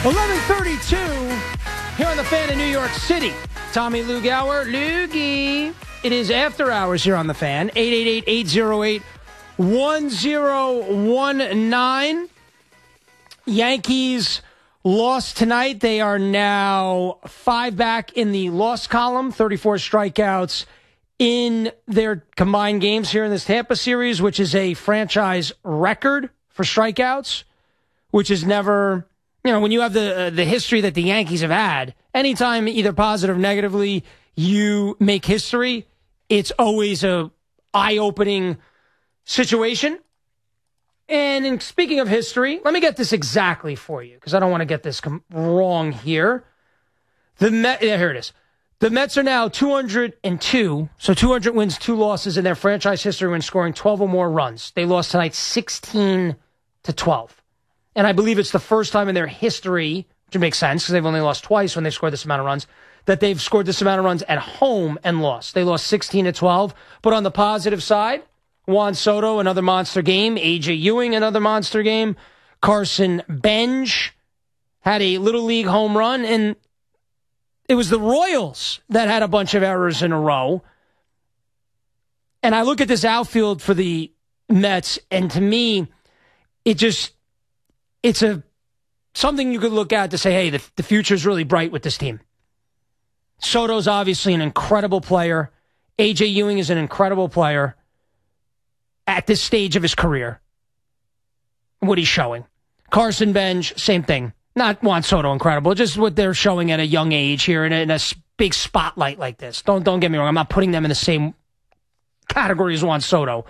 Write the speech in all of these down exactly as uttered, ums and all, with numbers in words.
eleven thirty-two here on the Fan in New York City. Tommy Lugauer, Loogie. It is after hours here on the Fan. eight eight eight, eight oh eight, one oh one nine. Yankees lost tonight. They are now five back in the loss column, thirty-four strikeouts in their combined games here in this Tampa series, which is a franchise record for strikeouts, which is never... You know, when you have the uh, the history that the Yankees have had, anytime either positive or negatively you make history, it's always a eye-opening situation. And in speaking of history, let me get this exactly for you, because I don't want to get this com- wrong here. The Met, yeah, here it is. The Mets are now two hundred two, so two hundred wins, two losses in their franchise history when scoring twelve or more runs. They lost tonight sixteen to twelve. And I believe it's the first time in their history, which makes sense because they've only lost twice when they scored this amount of runs, that they've scored this amount of runs at home and lost. They lost sixteen to twelve. But on the positive side, Juan Soto, another monster game. A J Ewing, another monster game. Carson Bench had a Little League home run. And it was the Royals that had a bunch of errors in a row. And I look at this outfield for the Mets, and to me, it just... It's a something you could look at to say, hey, the, the future is really bright with this team. Soto's obviously an incredible player. A J Ewing is an incredible player at this stage of his career. What he's showing. Carson Bench, same thing. Not Juan Soto incredible, just what they're showing at a young age here in a, in a big spotlight like this. Don't, don't get me wrong. I'm not putting them in the same category as Juan Soto.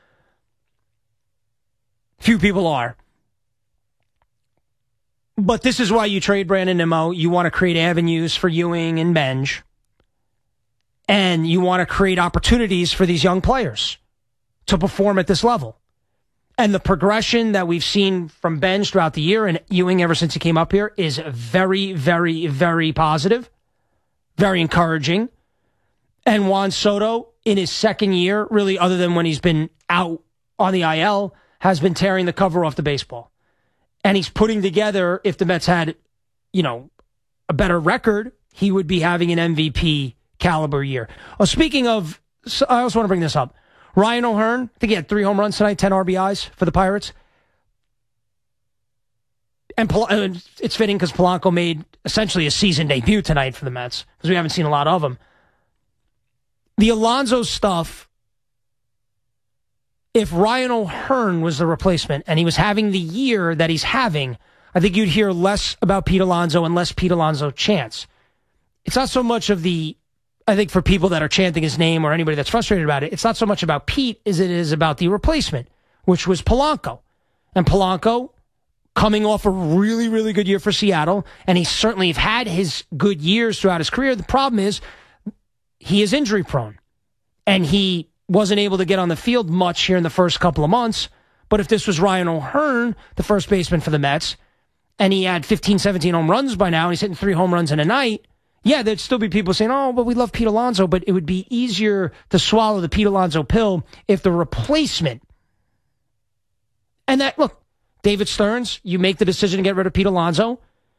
Few people are. But this is why you trade Brandon Nimmo. You want to create avenues for Ewing and Bench. And you want to create opportunities for these young players to perform at this level. And the progression that we've seen from Bench throughout the year and Ewing ever since he came up here is very, very, very positive. Very encouraging. And Juan Soto, in his second year, really other than when he's been out on the I L, has been tearing the cover off the baseball. And he's putting together, if the Mets had, you know, a better record, he would be having an M V P caliber year. Well, speaking of, I also want to bring this up. Ryan O'Hearn, I think he had three home runs tonight, ten R B Is for the Pirates. And it's fitting because Polanco made essentially a season debut tonight for the Mets, because we haven't seen a lot of him. The Alonso stuff, if Ryan O'Hearn was the replacement and he was having the year that he's having, I think you'd hear less about Pete Alonso and less Pete Alonso chants. It's not so much of the, I think for people that are chanting his name or anybody that's frustrated about it, it's not so much about Pete as it is about the replacement, which was Polanco. And Polanco, coming off a really, really good year for Seattle, and he certainly have had his good years throughout his career. The problem is he is injury prone. And he wasn't able to get on the field much here in the first couple of months. But if this was Ryan O'Hearn, the first baseman for the Mets, and he had fifteen, seventeen home runs by now, and he's hitting three home runs in a night, yeah, there'd still be people saying, oh, but we love Pete Alonso, but it would be easier to swallow the Pete Alonso pill if the replacement. And that, look, David Stearns, you make the decision to get rid of Pete Alonso.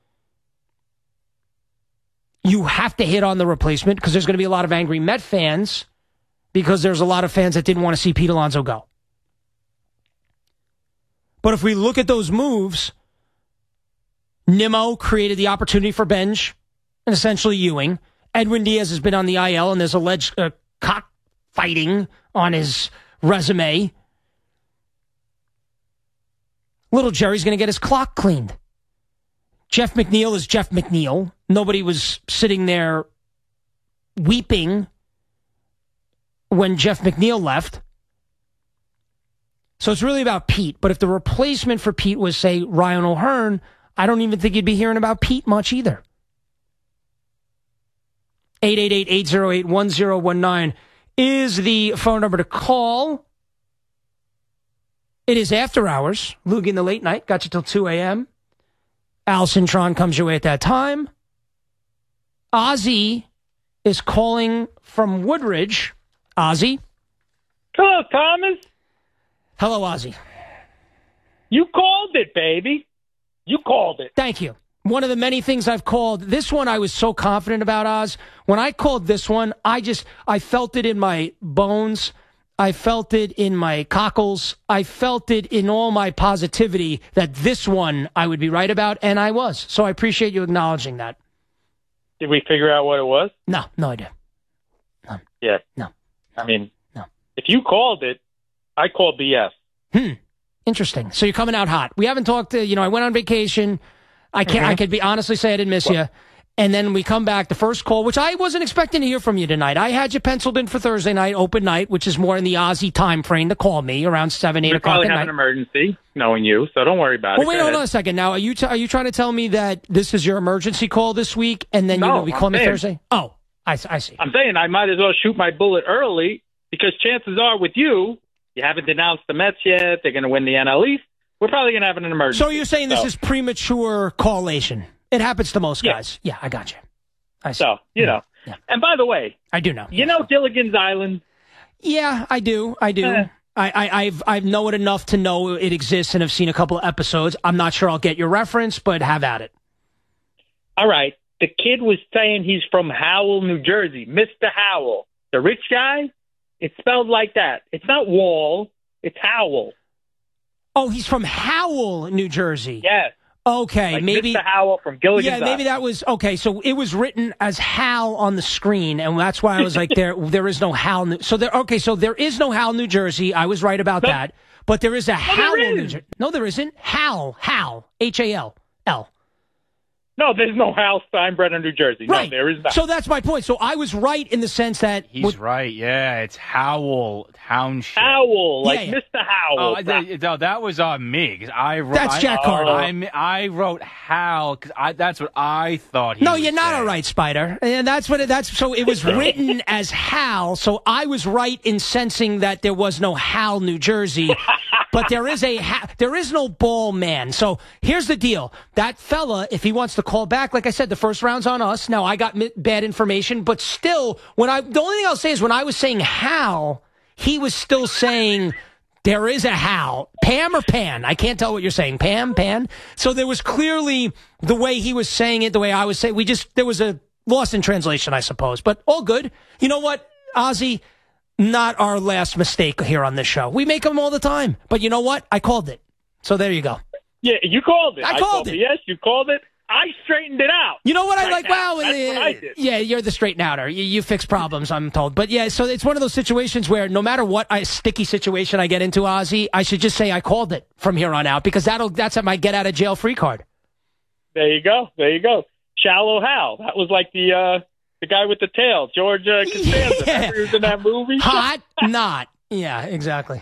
You have to hit on the replacement because there's going to be a lot of angry Met fans because there's a lot of fans that didn't want to see Pete Alonso go. But if we look at those moves, Nimmo created the opportunity for Bench and essentially Ewing. Edwin Diaz has been on the I L, and there's alleged uh, cockfighting on his resume. Little Jerry's going to get his clock cleaned. Jeff McNeil is Jeff McNeil. Nobody was sitting there weeping when Jeff McNeil left. So it's really about Pete. But if the replacement for Pete was, say, Ryan O'Hearn, I don't even think you'd be hearing about Pete much either. eight eight eight, eight oh eight, one oh one nine is the phone number to call. It is after hours. Loogie in the late night. Got you till two a.m. Allison Tron comes your way at that time. Ozzy is calling from Woodridge. Ozzy. Hello, Thomas. Hello, Ozzy. You called it, baby. You called it. Thank you. One of the many things I've called. This one I was so confident about, Oz. When I called this one, I just, I felt it in my bones. I felt it in my cockles. I felt it in all my positivity that this one I would be right about, and I was. So I appreciate you acknowledging that. Did we figure out what it was? No, no idea. No. Yeah. No. I mean, no. If you called it, I called B S. Hmm. Interesting. So you're coming out hot. We haven't talked to, you know, I went on vacation. I can't, mm-hmm. I could be honestly say I didn't miss well, you. And then we come back, the first call, which I wasn't expecting to hear from you tonight. I had you penciled in for Thursday night, open night, which is more in the Aussie time frame to call me around seven, eight we o'clock probably at have night. An emergency, knowing you, so don't worry about well, it. Wait, Go hold ahead. on a second. Now, are you t- are you trying to tell me that this is your emergency call this week, and then no, you know, we call I'm me saying, Thursday? Oh, I, I see. I'm saying I might as well shoot my bullet early because chances are with you, you haven't denounced the Mets yet. They're going to win the N L East. We're probably going to have an emergency. So you're saying this so. is premature callation? It happens to most yeah. guys. Yeah, I got you. I see. So, you yeah. know. Yeah. And by the way, I do know. You know Gilligan's Island? Yeah, I do. I do. Eh. I, I, I've I've know it enough to know it exists and have seen a couple of episodes. I'm not sure I'll get your reference, but have at it. All right. The kid was saying he's from Howell, New Jersey. Mister Howell. The rich guy? It's spelled like that. It's not Wall. It's Howell. Oh, he's from Howell, New Jersey. Yes. Okay, like maybe Mister Howell from Gilligan's Yeah, maybe Island. that was okay. So it was written as Hal on the screen, and that's why I was like, "There, there is no Hal." New- so there, okay, so there is no Hal, New Jersey. I was right about no. that, but there is a no, Howell, there New is. Jersey. No, there isn't. Hal, Hal, H A L L. No, there's no Hal Steinbrenner, New Jersey. Right. No, there is not. So that's my point. So I was right in the sense that he's with, right. Yeah, it's Howell Township. Howell, like Yeah, yeah. Mister Howell. Oh, th- no, that was on me. 'Cause I wrote, That's I, Jack Carter. I, I wrote Hal because I that's what I thought. He No, was you're not saying. all right, Spider. And that's what it, that's. So it was written as Hal. So I was right in sensing that there was no Hal, New Jersey, but there is a ha- there is no ball man. So here's the deal: that fella, if he wants to call back, like I said, the first round's on us. Now I got mi- bad information, but still, when I the only thing I'll say is when I was saying Hal, he was still saying. There is a Hal. Pam or Pan? I can't tell what you're saying. Pam, Pan? So there was clearly the way he was saying it, the way I was saying. We just, there was a loss in translation, I suppose. But all good. You know what, Ozzy? Not our last mistake here on this show. We make them all the time. But you know what? I called it. So there you go. Yeah, you called it. I called it. Yes, you called it. I straightened it out. You know what I right like? now. Wow, That's uh, what I did. yeah, you're the straighten outer. You, you fix problems, I'm told. But yeah, so it's one of those situations where no matter what I, sticky situation I get into, Ozzy, I should just say I called it from here on out because that'll that's my get out of jail free card. There you go. There you go. Shallow Hal. That was like the uh, the guy with the tail, George uh, Costanza. Yeah. Remember he was in that movie? Hot, not. Yeah, exactly.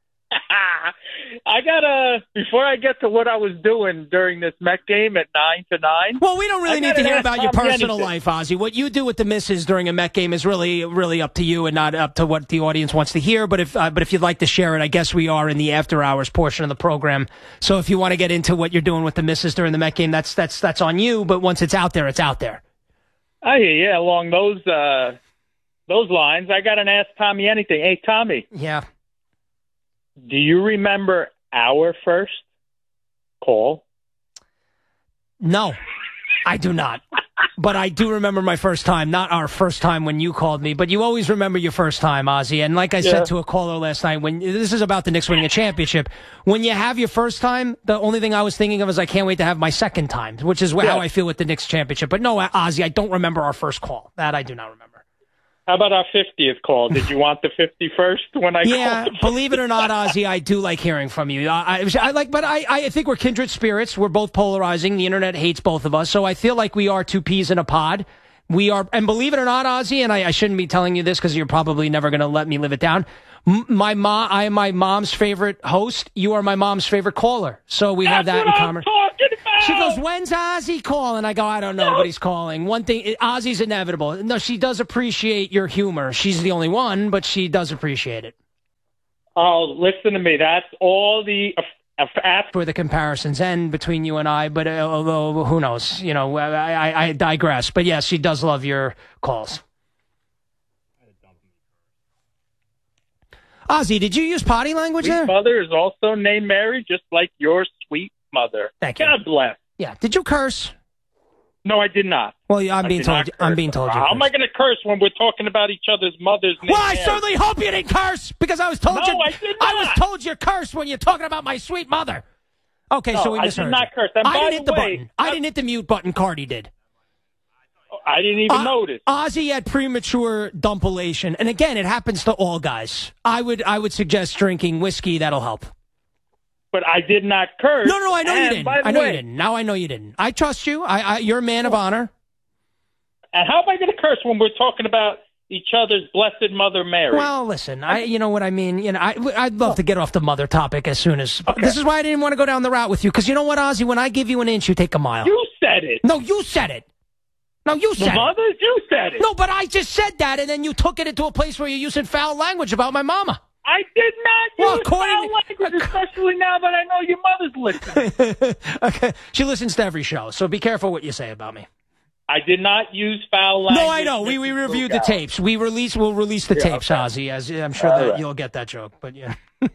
I gotta before I get to what I was doing during this Met game at nine to nine. Well, we don't really I need to gotta hear ask about your Tommy personal anything. life, Ozzy. What you do with the misses during a Met game is really, really up to you and not up to what the audience wants to hear. But if, uh, but if you'd like to share it, I guess we are in the after hours portion of the program. So if you want to get into what you're doing with the misses during the Met game, that's that's that's on you. But once it's out there, it's out there. Oh yeah, yeah. Along those uh, those lines, I got to ask Tommy anything. Hey, Tommy. Yeah. Do you remember our first call? No, I do not. But I do remember my first time, not our first time when you called me, but you always remember your first time, Ozzy. And like I Yeah. said to a caller last night, when this is about the Knicks winning a championship, when you have your first time, the only thing I was thinking of is I can't wait to have my second time, which is Yeah. how I feel with the Knicks championship. But no, Ozzy, I don't remember our first call. That I do not remember. How about our fiftieth call? Did you want the fifty-first when I Yeah, called? believe it or not, Ozzy, I do like hearing from you. I, I, I like, but I, I think we're kindred spirits. We're both polarizing. The internet hates both of us, so I feel like we are two peas in a pod. We are, and believe it or not, Ozzy, and I, I shouldn't be telling you this because you're probably never going to let me live it down. M- my mom, I am my mom's favorite host. You are my mom's favorite caller, so we have That's that what in I'm common. talking about. She goes, when's Ozzy calling? I go, I don't know, but he's calling. One thing, Ozzy's inevitable. No, she does appreciate your humor. She's the only one, but she does appreciate it. Oh, listen to me. That's all the uh, uh, For the comparisons end between you and I, but uh, although, who knows? You know, I, I, I digress. But yes, she does love your calls. Ozzy, did you use potty language sweet there? mother is also named Mary, just like your sweet mother. Thank you. God bless. Yeah. Did you curse? No, I did not. Well, I'm I being did told. not You, I'm curse. being told you. How am I going to curse when we're talking about each other's mother's name? Well, I certainly hope you didn't curse because I was told No, you. I did I was not. told you cursed when you're talking about my sweet mother. Okay, No, so we I misheard did not you. curse. And I by didn't the hit the way, button. I didn't hit the mute button. Cardi did. I didn't even Uh, notice. Ozzy had premature dumpilation, and again, it happens to all guys. I would, I would suggest drinking whiskey. That'll help. But I did not curse. No, no, I know you And didn't. by the I know way, you didn't. Now I know you didn't. I trust you. I, I you're a man of honor. And how am I going to curse when we're talking about each other's blessed mother Mary? Well, listen, I, you know what I mean. You know, I, I'd love to get off the mother topic as soon as. Okay. This is why I didn't want to go down the route with you, because you know what, Ozzy? When I give you an inch, you take a mile. You said it. No, you said it. No, you The said it. mothers, you said it. No, but I just said that, and then you took it into a place where you're using foul language about my mama. I did not Well, use according- foul language, especially now that I know your mother's listening. Okay, she listens to every show, so be careful what you say about me. I did not use foul language. No, I know. We we Missus reviewed the Lugow. tapes. We release. We'll release the Yeah, tapes, okay. Ozzy. As I'm sure All that right. you'll get that joke, but yeah.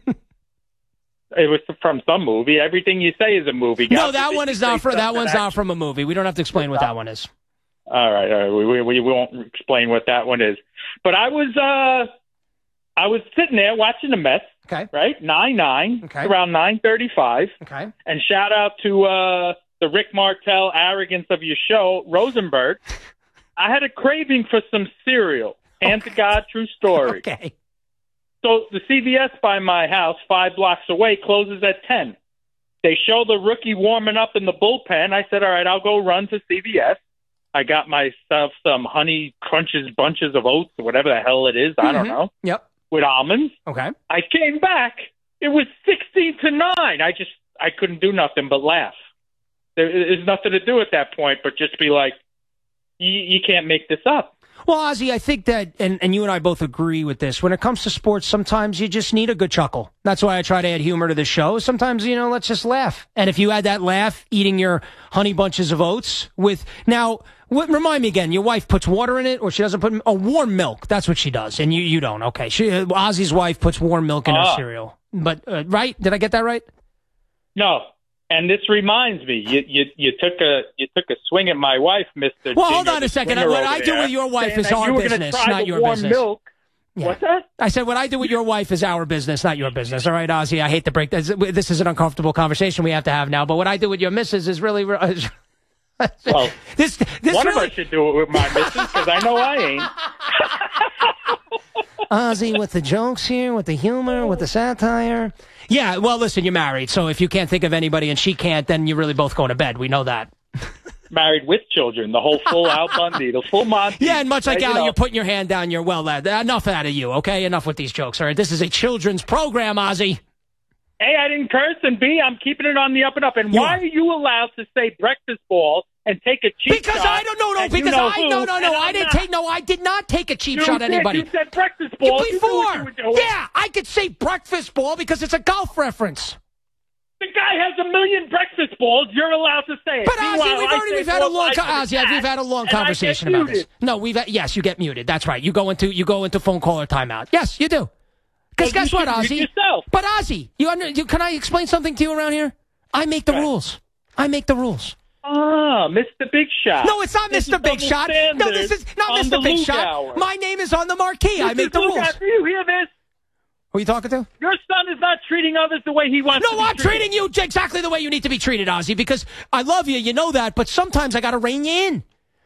It was from some movie. Everything you say is a movie. No, God that forbid one you is say not from. That something one's not actually- from a movie. We don't have to explain what that one is. All right, all right. We, we we won't explain what that one is. But I was uh I was sitting there watching the Mets, Okay. right? Nine nine, Okay. around nine thirty five. Okay. And shout out to uh the Rick Martel arrogance of your show, Rosenberg. I had a craving for some cereal. Hand to God, true story. Okay. So the C V S by my house, five blocks away, closes at ten. They show the rookie warming up in the bullpen. I said, all right, I'll go run to C V S. I got myself some honey crunches, bunches of oats, or whatever the hell it is. I don't Mhm. know. Yep. With almonds. Okay. I came back. It was sixteen to nine. I just, I couldn't do nothing but laugh. There, there's nothing to do at that point, but just be like, you, you can't make this up. Well, Ozzy, I think that, and, and you and I both agree with this, when it comes to sports, sometimes you just need a good chuckle. That's why I try to add humor to the show. Sometimes, you know, let's just laugh. And if you add that laugh, eating your honey bunches of oats with, now, what, remind me again, your wife puts water in it, or she doesn't put, oh, warm milk. That's what she does. And you, you don't. Okay. She, Ozzy's wife puts warm milk in her Ah. cereal. But, uh, right? Did I get that right? No. And this reminds me, you, you you took a you took a swing at my wife, Mister Well, hold Junior, on the a second. swinger What over I do there, with your wife saying is that our you were gonna business, try not the your warm business. Milk. Yeah. What's that? I said, what I do with your wife is our business, not your business. All right, Ozzy, I hate to break this. This is an uncomfortable conversation we have to have now, but what I do with your missus is really... Well, this, this one really, of us should do it with my missus, because I know I ain't. Ozzy, with the jokes here, with the humor, with the satire. Yeah, well, listen, you're married, so if you can't think of anybody and she can't, then you're really both going to bed. We know that. Married with children, the whole full Al Bundy, the full Monty. Yeah, and much like you Al, know. you're putting your hand down your well, lad. Enough out of you, okay? Enough with these jokes, all right? This is a children's program, Ozzy. A, I didn't curse, and B, I'm keeping it on the up and up. And You why are. are you allowed to say breakfast ball and take a cheap Because shot? I don't know, no, and you because know I who, no, no, no, and I I'm didn't not? take no, I did not take a cheap You shot at did. anybody. You said breakfast ball. You knew Before, what you were doing. yeah, I could say breakfast ball because it's a golf reference. The guy has a million breakfast balls. You're allowed to say it. But Ozzy, Meanwhile, we've I already say we've had a balls long like co- this, Ozzy, we've had a long and I get conversation about this. muted. No, we've had, yes, you get muted. That's right. You go into you go into phone call or timeout. Yes, you do. Because Well, guess you what, should Ozzy? mute yourself. But Ozzy, you, under, you can I explain something to you around here? I make the Right. rules. I make the rules. Ah, Mister Big Shot. No, it's not This Mister is Big double Shot. No, standard this is not on Mister the Big Luke Shot. Hour. My name is on the marquee. I This make is the Luke rules. Hour. Do you hear this? Who are you talking to? Your son is not treating others the way he wants to No, be I'm treated. treating you exactly the way you need to be treated, Ozzy, because I love you. You know that, but sometimes I got to rein you in.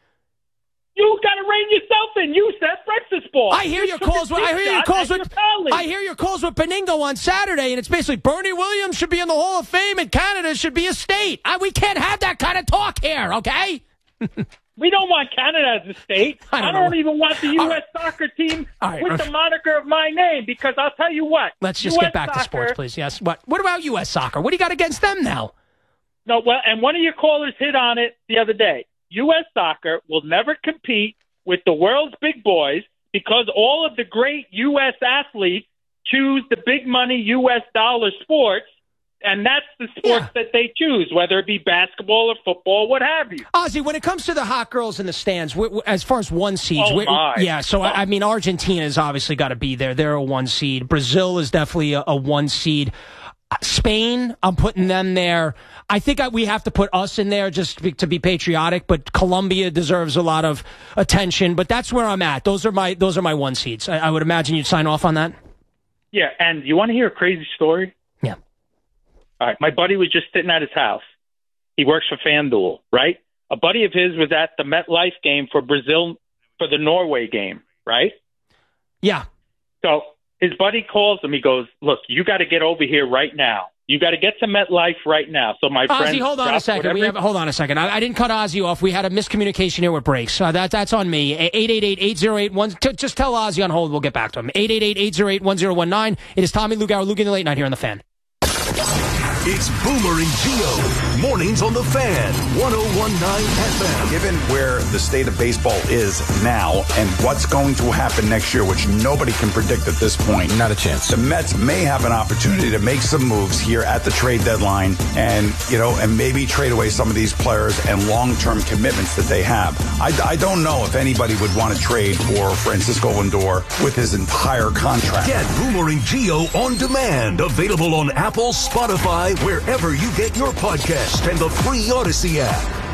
You got to rein yourself in. You said breakfast ball. I hear You your took a calls. With, cheap I hear your shot calls at with. your colleague. I hear your calls with Beningo on Saturday, and it's basically Bernie Williams should be in the Hall of Fame, and Canada should be a state. I, we can't have that kind of talk here, okay? We don't want Canada as a state. I don't I don't know. even want the U S All right. soccer team All right. with the moniker of my name, because I'll tell you what. Let's just U S get back soccer, to sports, please. Yes. What? What about U S soccer? What do you got against them now? No, well, and one of your callers hit on it the other day. U S soccer will never compete with the world's big boys because all of the great U S athletes choose the big money U S dollar sports, and that's the sports Yeah. that they choose, whether it be basketball or football, what have you. Ozzy, when it comes to the hot girls in the stands, we, we, as far as one seeds, Oh, we- my. yeah. So I, I mean, Argentina's obviously got to be there. They're a one seed. Brazil is definitely a, a one seed. Uh, Spain, I'm putting them there. I think I, we have to put us in there just to be, to be patriotic, but Columbia deserves a lot of attention. But that's where I'm at. Those are my those are my one seeds. I, I would imagine you'd sign off on that. Yeah, and you want to hear a crazy story? Yeah. All right, my buddy was just sitting at his house. He works for FanDuel, right? A buddy of his was at the MetLife game for Brazil, for the Norway game, right? Yeah. So his buddy calls him. He goes, look, you got to get over here right now. You got to get to MetLife right now. So my friend, Ozzy, hold on a second. We have, hold on a second. I, I didn't cut Ozzy off. We had a miscommunication here with breaks. Uh, that, that's on me. eight eight eight, eight oh eight, one T- just tell Ozzy on hold. We'll get back to him. eight eight eight, eight oh eight, one oh one nine. It is Tommy Lugauer, Luke in the Late Night here on The Fan. It's Boomer and Gio. Mornings on The Fan, one oh one point nine F M. Given where the state of baseball is now and what's going to happen next year, which nobody can predict at this point. Not a chance. The Mets may have an opportunity to make some moves here at the trade deadline and, you know, and maybe trade away some of these players and long-term commitments that they have. I, I don't know if anybody would want to trade for Francisco Lindor with his entire contract. Get Boomer and Gio on demand. Available on Apple, Spotify, wherever you get your podcast, and the free Odyssey app.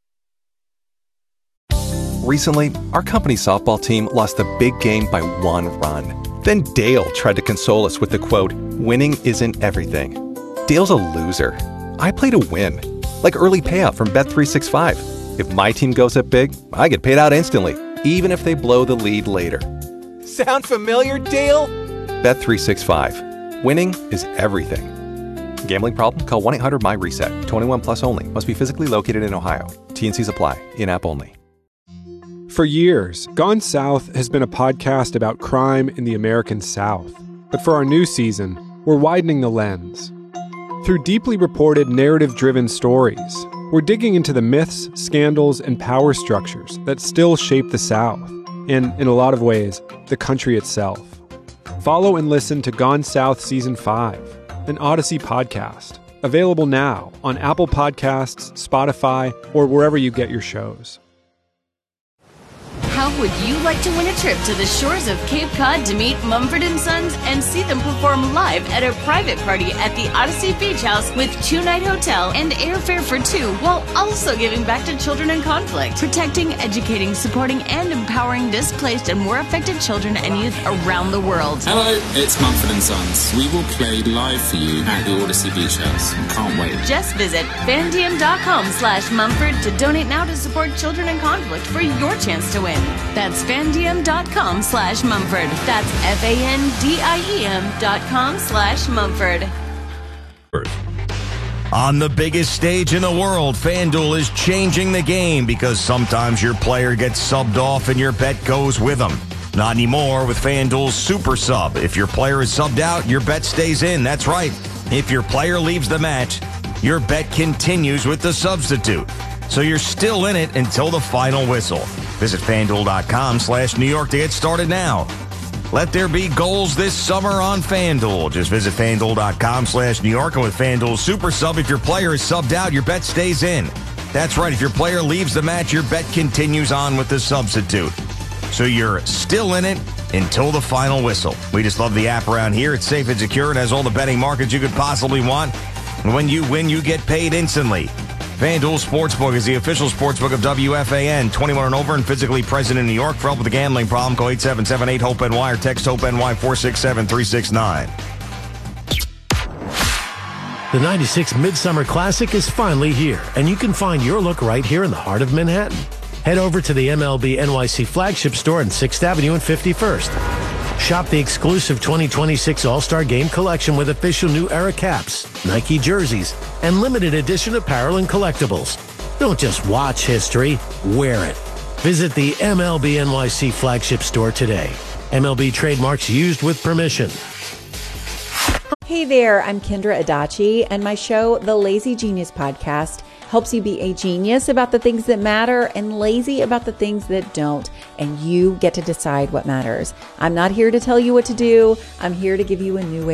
Recently, our company softball team lost a big game by one run. Then Dale tried to console us with the quote, "Winning isn't everything." Dale's a loser. I play to win. Like early payout from Bet three sixty-five. If my team goes up big, I get paid out instantly, even if they blow the lead later. Sound familiar, Dale? Bet three sixty-five. Winning is everything. Gambling problem? Call one eight hundred my reset. twenty-one plus only. Must be physically located in Ohio. T N Cs apply. In-app only. For years, Gone South has been a podcast about crime in the American South. But for our new season, we're widening the lens. Through deeply reported, narrative-driven stories, we're digging into the myths, scandals, and power structures that still shape the South, and, in a lot of ways, the country itself. Follow and listen to Gone South Season five, an Odyssey podcast, available now on Apple Podcasts, Spotify, or wherever you get your shows. How would you like to win a trip to the shores of Cape Cod to meet Mumford and Sons and see them perform live at a private party at the Odyssey Beach House with two-night hotel and airfare for two, while also giving back to children in conflict, protecting, educating, supporting, and empowering displaced and war affected children and youth around the world? Hello, it's Mumford and Sons. We will play live for you at the Odyssey Beach House. Can't wait. Just visit fandm.com slash Mumford to donate now to support children in conflict for your chance to win. That's fandiem.com slash Mumford. That's F-A-N-D-I-E-M dot com slash Mumford. On the biggest stage in the world, FanDuel is changing the game because sometimes your player gets subbed off and your bet goes with them. Not anymore with FanDuel's Super Sub. If your player is subbed out, your bet stays in. That's right. If your player leaves the match, your bet continues with the substitute. So you're still in it until the final whistle. Visit FanDuel.com slash New York to get started now. Let there be goals this summer on FanDuel. Just visit FanDuel.com slash New York. And with FanDuel Super Sub, if your player is subbed out, your bet stays in. That's right. If your player leaves the match, your bet continues on with the substitute. So you're still in it until the final whistle. We just love the app around here. It's safe and secure. It has all the betting markets you could possibly want. And when you win, you get paid instantly. FanDuel Sportsbook is the official sportsbook of W F A N. twenty-one and over and physically present in New York. For help with a gambling problem, call eight seven seven eight hope N Y or text HOPE-NY four six seven three six nine. The ninety-six Midsummer Classic is finally here, and you can find your look right here in the heart of Manhattan. Head over to the M L B N Y C flagship store on sixth Avenue and fifty-first. Shop the exclusive twenty twenty-six All-Star Game collection with official New Era caps, Nike jerseys, and limited edition apparel and collectibles. Don't just watch history, wear it. Visit the M L B N Y C flagship store today. M L B trademarks used with permission. Hey there, I'm Kendra Adachi, and my show, The Lazy Genius Podcast, helps you be a genius about the things that matter and lazy about the things that don't. And you get to decide what matters. I'm not here to tell you what to do. I'm here to give you a new way